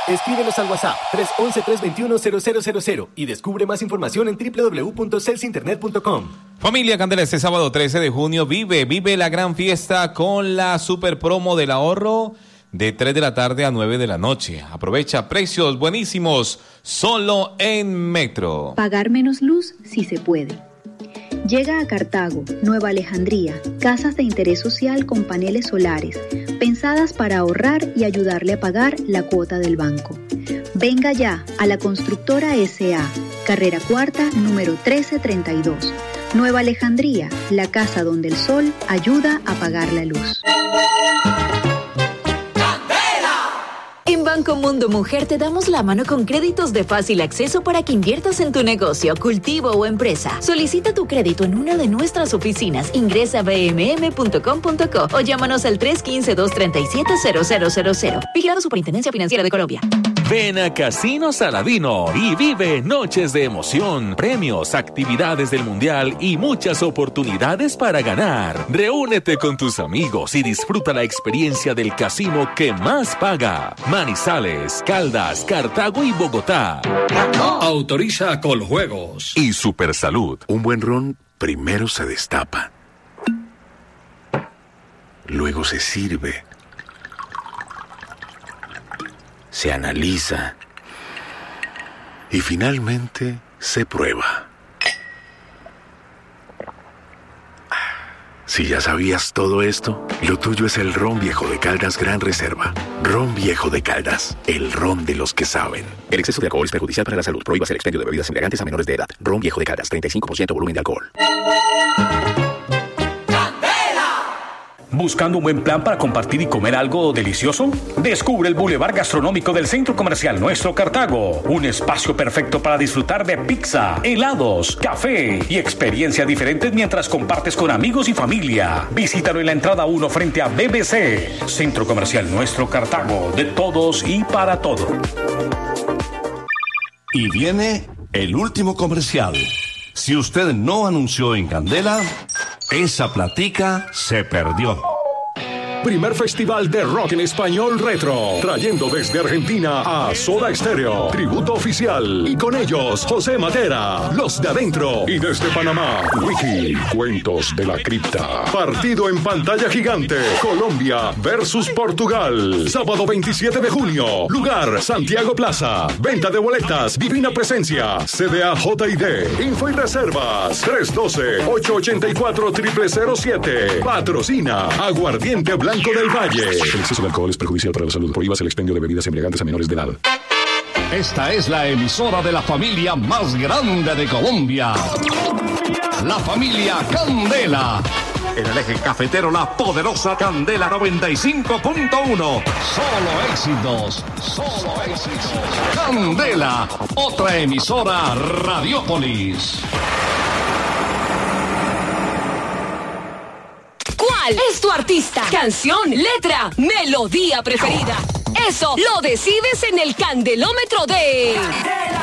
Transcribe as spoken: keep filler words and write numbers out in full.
Escríbenos al WhatsApp tres once, tres veintiuno, cero cero cero cero y descubre más información en doble u doble u doble u punto celsa internet punto com. Familia Candela, este sábado trece de junio vive, vive la gran fiesta con la super promo del ahorro de tres de la tarde a nueve de la noche. Aprovecha precios buenísimos solo en Metro. Pagar menos luz si se puede. Llega a Cartago, Nueva Alejandría, casas de interés social con paneles solares, pensadas para ahorrar y ayudarle a pagar la cuota del banco. Venga ya a la Constructora S A, carrera cuarta, número trece treinta y dos. Nueva Alejandría, la casa donde el sol ayuda a pagar la luz. En Banco Mundo Mujer te damos la mano con créditos de fácil acceso para que inviertas en tu negocio, cultivo o empresa. Solicita tu crédito en una de nuestras oficinas. Ingresa a b m m punto com punto co o llámanos al tres uno cinco, dos tres siete, cero cero cero cero. Vigilado Superintendencia Financiera de Colombia. Ven a Casino Saladino y vive noches de emoción, premios, actividades del Mundial y muchas oportunidades para ganar. Reúnete con tus amigos y disfruta la experiencia del casino que más paga. Manizales, Caldas, Cartago y Bogotá. Autoriza Coljuegos. Y Supersalud. Un buen ron primero se destapa. Luego se sirve. Se analiza. Y finalmente se prueba. Si ya sabías todo esto, lo tuyo es el Ron Viejo de Caldas Gran Reserva. Ron Viejo de Caldas, el ron de los que saben. El exceso de alcohol es perjudicial para la salud. Prohíbas el expendio de bebidas embriagantes a menores de edad. Ron Viejo de Caldas, treinta y cinco por ciento volumen de alcohol. ¿Buscando un buen plan para compartir y comer algo delicioso? Descubre el Boulevard Gastronómico del Centro Comercial Nuestro Cartago. Un espacio perfecto para disfrutar de pizza, helados, café y experiencias diferentes mientras compartes con amigos y familia. Visítalo en la entrada uno frente a B B C. Centro Comercial Nuestro Cartago. De todos y para todo. Y viene el último comercial. Si usted no anunció en Candela, esa platica se perdió. Primer Festival de Rock en Español Retro, trayendo desde Argentina a Soda Stereo, tributo oficial, y con ellos José Matera, Los de Adentro, y desde Panamá, Wiki, Cuentos de la Cripta. Partido en pantalla gigante, Colombia versus Portugal, sábado veintisiete de junio, lugar Santiago Plaza, venta de boletas, divina presencia, C D A J I D, info y reservas, tres uno dos, ocho ocho cuatro, cero cero cero siete, patrocina Aguardiente Blanco Blanco del Valle. El exceso de alcohol es perjudicial para la salud. Prohíbas el expendio de bebidas embriagantes a menores de edad. Esta es la emisora de la familia más grande de Colombia. La familia Candela. En el eje cafetero, la poderosa Candela noventa y cinco punto uno. Solo éxitos. Solo éxitos. Candela. Otra emisora Radiópolis. ¿Cuál es tu artista, canción, letra, melodía preferida? Eso lo decides en el candelómetro de...